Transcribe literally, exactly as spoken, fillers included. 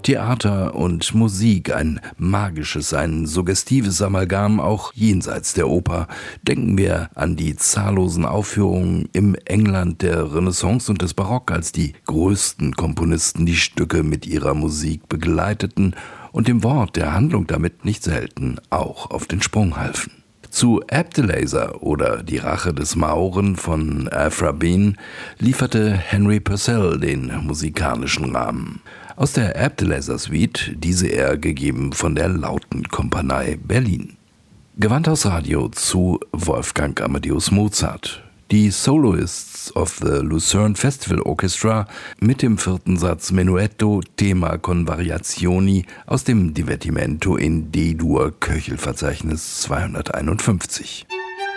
Theater und Musik, ein magisches, ein suggestives Amalgam auch jenseits der Oper. Denken wir an die zahllosen Aufführungen im England der Renaissance und des Barock, als die größten Komponisten die Stücke mit ihrer Musik begleiteten und dem Wort der Handlung damit nicht selten auch auf den Sprung halfen. Zu Abdelaziz oder Die Rache des Mauren von Aphra Behn lieferte Henry Purcell den musikalischen Rahmen. Aus der Abdelaziz-Suite, diese er gegeben von der Lautenkompanie Berlin. Gewandhausradio zu Wolfgang Amadeus Mozart. Die Soloists of the Lucerne Festival Orchestra mit dem vierten Satz Menuetto Tema con Variazioni aus dem Divertimento in D-Dur Köchelverzeichnis zweihunderteinundfünfzig.